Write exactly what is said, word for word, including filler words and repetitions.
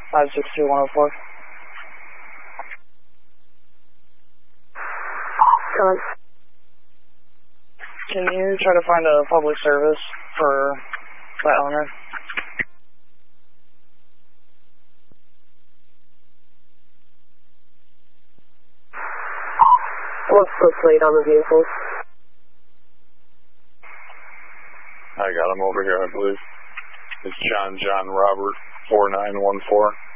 five six two one oh four. Come on. Can you try to find a public service for that owner? What's the plate on the vehicle? I got him over here, I believe. It's John John Robert four nine one four.